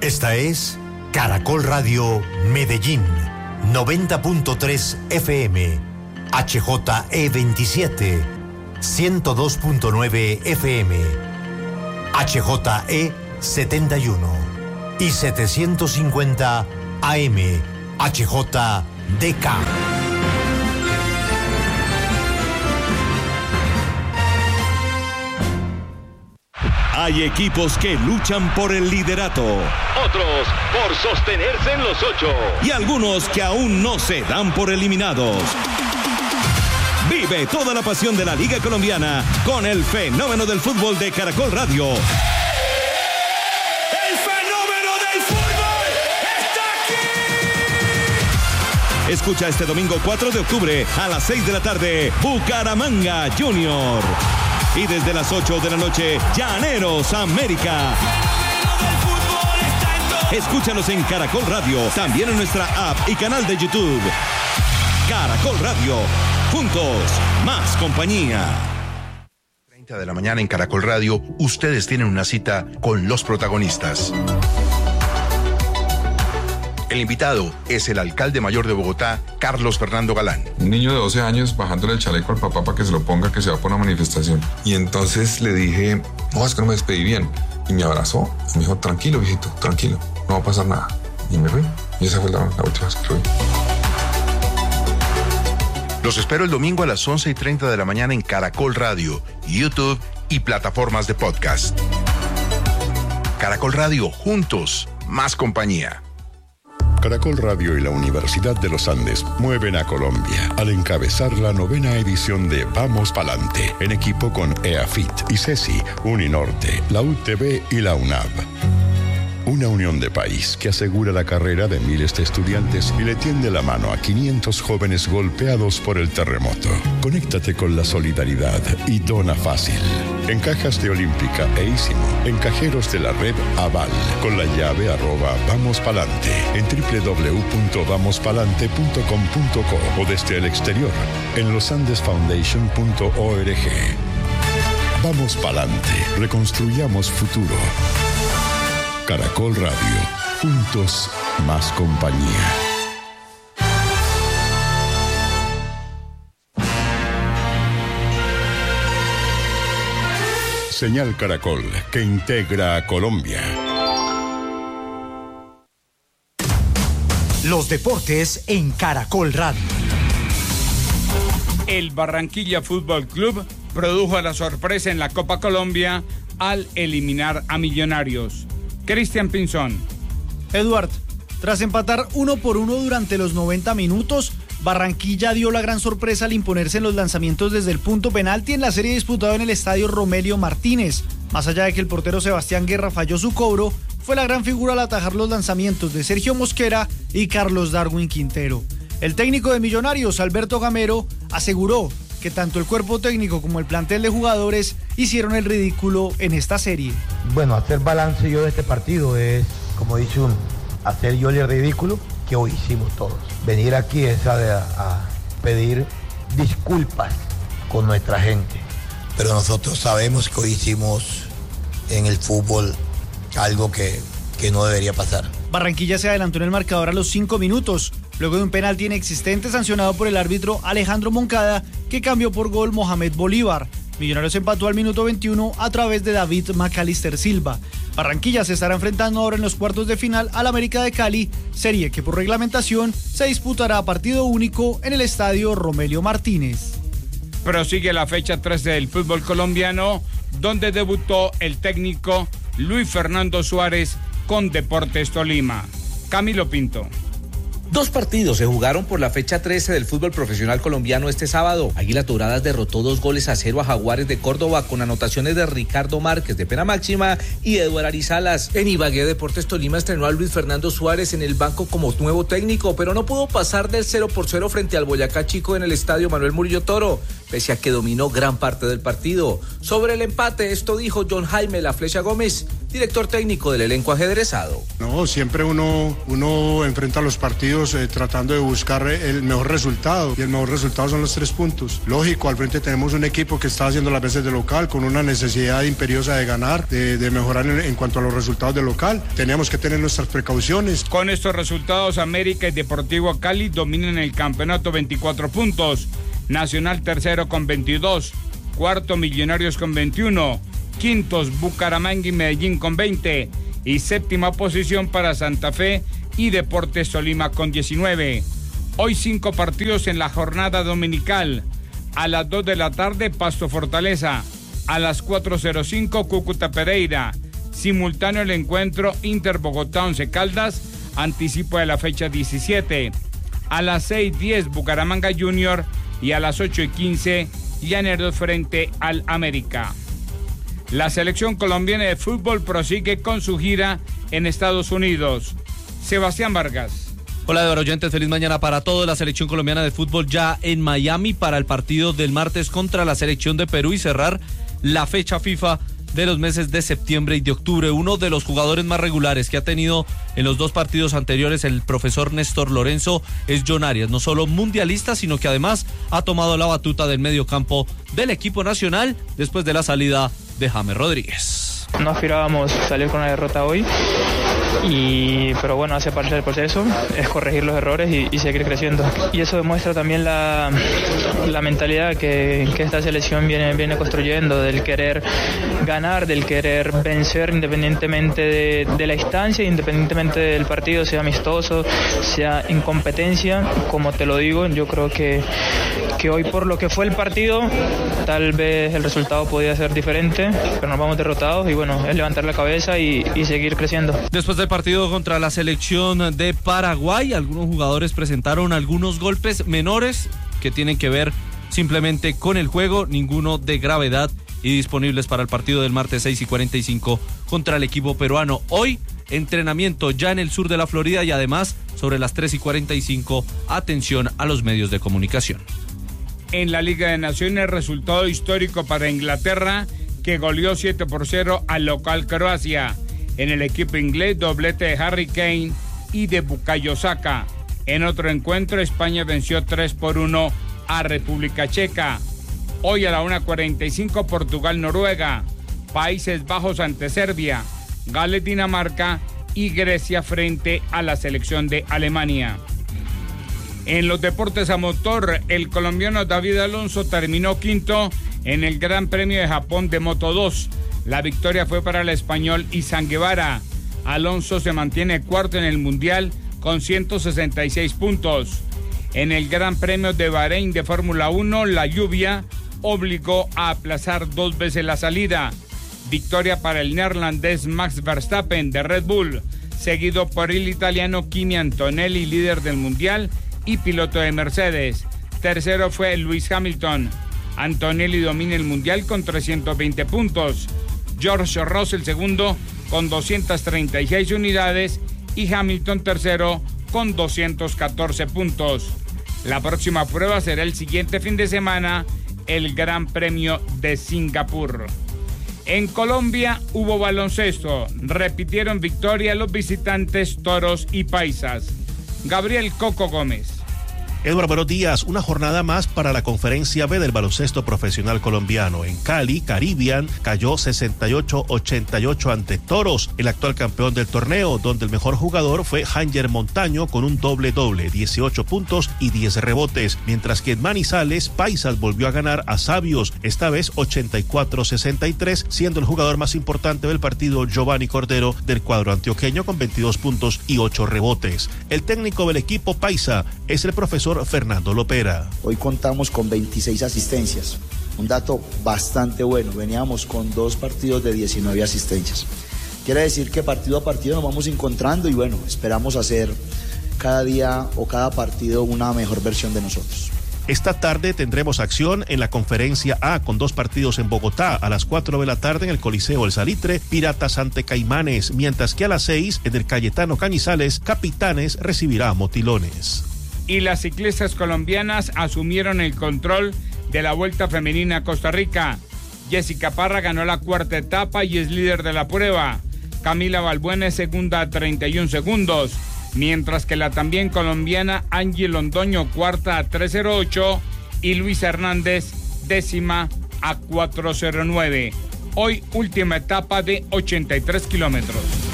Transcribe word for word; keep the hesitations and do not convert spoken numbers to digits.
Esta es Caracol Radio Medellín, noventa punto tres F M, H J E veintisiete, ciento dos punto nueve F M, H J E setenta y uno y setecientos cincuenta A M, H J D K. Hay equipos que luchan por el liderato, otros por sostenerse en los ocho y algunos que aún no se dan por eliminados. Vive toda la pasión de la Liga Colombiana con el fenómeno del fútbol de Caracol Radio. ¡El fenómeno del fútbol está aquí! Escucha este domingo cuatro de octubre a las seis de la tarde, Bucaramanga Junior. Y desde las ocho de la noche, Llaneros América. Escúchanos en Caracol Radio, también en nuestra app y canal de YouTube. Caracol Radio, juntos, más compañía. treinta de la mañana en Caracol Radio, ustedes tienen una cita con los protagonistas. El invitado es el alcalde mayor de Bogotá, Carlos Fernando Galán. Un niño de doce años bajándole el chaleco al papá para que se lo ponga, que se va por una manifestación. Y entonces le dije, no, es que no me despedí bien. Y me abrazó y me dijo, tranquilo, viejito, tranquilo, no va a pasar nada. Y me fui. Y esa fue la, la última vez que lo vi. Los espero el domingo a las once y treinta de la mañana en Caracol Radio, YouTube y plataformas de podcast. Caracol Radio, juntos, más compañía. Caracol Radio y la Universidad de los Andes mueven a Colombia al encabezar la novena edición de Vamos Palante, en equipo con EAFIT, ICESI, Uninorte, la U T V y la UNAV. Una unión de país que asegura la carrera de miles de estudiantes y le tiende la mano a quinientos jóvenes golpeados por el terremoto. Conéctate con la solidaridad y dona fácil. En cajas de Olímpica e Ísimo, en cajeros de la red Aval, con la llave arroba Vamos Palante, en doble u doble u doble u punto vamos palante punto com punto co o desde el exterior, en losandesfoundation punto org. Vamos Palante, reconstruyamos futuro. Caracol Radio, juntos, más compañía. Señal Caracol, que integra a Colombia. Los deportes en Caracol Radio. El Barranquilla Fútbol Club produjo la sorpresa en la Copa Colombia al eliminar a Millonarios. Cristian Pinzón. Eduard, tras empatar uno por uno durante los noventa minutos, Barranquilla dio la gran sorpresa al imponerse en los lanzamientos desde el punto penalti en la serie disputada en el estadio Romelio Martínez. Más allá de que el portero Sebastián Guerra falló su cobro, fue la gran figura al atajar los lanzamientos de Sergio Mosquera y Carlos Darwin Quintero. El técnico de Millonarios, Alberto Gamero, aseguró que tanto el cuerpo técnico como el plantel de jugadores hicieron el ridículo en esta serie. Bueno, hacer balance yo de este partido es, como dice uno, hacer yo el ridículo que hoy hicimos todos. Venir aquí es a, a pedir disculpas con nuestra gente. Pero nosotros sabemos que hoy hicimos en el fútbol algo que, que no debería pasar. Barranquilla se adelantó en el marcador a los cinco minutos, luego de un penalti inexistente sancionado por el árbitro Alejandro Moncada, que cambió por gol Mohamed Bolívar. Millonarios empató al minuto veintiuno a través de David Macalister Silva. Barranquilla se estará enfrentando ahora en los cuartos de final al América de Cali, serie que por reglamentación se disputará a partido único en el estadio Romelio Martínez. Prosigue la fecha trece del fútbol colombiano, donde debutó el técnico Luis Fernando Suárez con Deportes Tolima. Camilo Pinto. Dos partidos se jugaron por la fecha trece del fútbol profesional colombiano este sábado. Águilas Doradas derrotó dos goles a cero a Jaguares de Córdoba con anotaciones de Ricardo Márquez de pena máxima y Eduard Arizalas. En Ibagué, Deportes Tolima estrenó a Luis Fernando Suárez en el banco como nuevo técnico, pero no pudo pasar del cero por cero frente al Boyacá Chico en el estadio Manuel Murillo Toro. pese a que dominó gran parte del partido. Sobre el empate, esto dijo John Jaime La Flecha Gómez, director técnico del elenco ajedrezado. No, siempre uno, uno enfrenta los partidos eh, tratando de buscar el mejor resultado, y el mejor resultado son los tres puntos. Lógico, al frente tenemos un equipo que está haciendo las veces de local, con una necesidad imperiosa de ganar, de, de mejorar en, en cuanto a los resultados de local. Teníamos que tener nuestras precauciones. Con estos resultados, América y Deportivo Cali dominan el campeonato veinticuatro puntos. Nacional tercero con veintidós, cuarto Millonarios con veintiuno, quintos Bucaramanga y Medellín con veinte y séptima posición para Santa Fe y Deportes Tolima con diecinueve. Hoy cinco partidos en la jornada dominical. A las dos de la tarde Pasto Fortaleza, a las cuatro cero cinco Cúcuta Pereira, simultáneo el encuentro Inter Bogotá Once Caldas, anticipo de la fecha diecisiete. A las seis diez Bucaramanga Junior y a las ocho y quince Llaneros frente al América. La selección colombiana de fútbol prosigue con su gira en Estados Unidos. Sebastián Vargas. Hola, de oyentes, feliz mañana para todos. La selección colombiana de fútbol ya en Miami para el partido del martes contra la selección de Perú y cerrar la fecha FIFA de los meses de septiembre y de octubre. Uno de los jugadores más regulares que ha tenido en los dos partidos anteriores el profesor Néstor Lorenzo es John Arias, no solo mundialista, sino que además ha tomado la batuta del medio campo del equipo nacional después de la salida de James Rodríguez. No aspirábamos salir con la derrota hoy, y pero bueno, hace parte del proceso, es corregir los errores y, y seguir creciendo. Y eso demuestra también la, la mentalidad que, que esta selección viene, viene construyendo, del querer ganar, del querer vencer independientemente de, de la instancia, independientemente del partido, sea amistoso, sea en competencia. Como te lo digo, yo creo que, que hoy, por lo que fue el partido, tal vez el resultado podía ser diferente, pero nos vamos derrotados y bueno, es levantar la cabeza y, y seguir creciendo. Después del partido contra la selección de Paraguay, algunos jugadores presentaron algunos golpes menores que tienen que ver simplemente con el juego, ninguno de gravedad, y disponibles para el partido del martes seis y cuarenta y cinco contra el equipo peruano. Hoy, entrenamiento ya en el sur de la Florida y además sobre las tres y cuarenta y cinco, atención a los medios de comunicación. En la Liga de Naciones, resultado histórico para Inglaterra, que goleó siete por cero al local Croacia. En el equipo inglés, doblete de Harry Kane y de Bukayo Saka. En otro encuentro, España venció tres por uno a República Checa. Hoy a la una cuarenta y cinco, Portugal-Noruega, Países Bajos ante Serbia, Gales-Dinamarca y Grecia frente a la selección de Alemania. En los deportes a motor, el colombiano David Alonso terminó quinto en el Gran Premio de Japón de Moto dos. La victoria fue para el español Izan Guevara. Alonso se mantiene cuarto en el Mundial con ciento sesenta y seis puntos. En el Gran Premio de Bahrein de Fórmula uno, la lluvia obligó a aplazar dos veces la salida. Victoria para el neerlandés Max Verstappen de Red Bull, seguido por el italiano Kimi Antonelli, líder del Mundial y piloto de Mercedes. Tercero fue Lewis Hamilton. Antonelli domina el Mundial con trescientos veinte puntos. George Russell segundo con doscientas treinta y seis unidades y Hamilton tercero con doscientos catorce puntos. La próxima prueba será el siguiente fin de semana, el Gran Premio de Singapur. En Colombia hubo baloncesto. Repitieron victoria los visitantes Toros y Paisas. Gabriel Coco Gómez. Eduardo, buenos días. Una jornada más para la Conferencia B del baloncesto profesional colombiano. En Cali, Caribbean cayó sesenta y ocho a ochenta y ocho ante Toros, el actual campeón del torneo, donde el mejor jugador fue Hanger Montaño con un doble-doble, dieciocho puntos y diez rebotes, mientras que en Manizales, Paisas volvió a ganar a Sabios, esta vez ochenta y cuatro a sesenta y tres, siendo el jugador más importante del partido Giovanni Cordero del cuadro antioqueño con veintidós puntos y ocho rebotes. El técnico del equipo Paisa es el profesor Fernando Lopera. Hoy contamos con veintiséis asistencias, un dato bastante bueno. Veníamos con dos partidos de diecinueve asistencias. Quiere decir que partido a partido nos vamos encontrando y bueno, esperamos hacer cada día o cada partido una mejor versión de nosotros. Esta tarde tendremos acción en la Conferencia A con dos partidos en Bogotá. A las cuatro de la tarde en el Coliseo El Salitre, Piratas ante Caimanes, mientras que a las seis en el Cayetano Cañizales, Capitanes recibirá a Motilones. Y las ciclistas colombianas asumieron el control de la Vuelta Femenina a Costa Rica. Jessica Parra ganó la cuarta etapa y es líder de la prueba. Camila Balbuena es segunda a treinta y un segundos, mientras que la también colombiana Angie Londoño cuarta a tres cero ocho y Luis Hernández décima a cuatro cero nueve. Hoy última etapa de ochenta y tres kilómetros.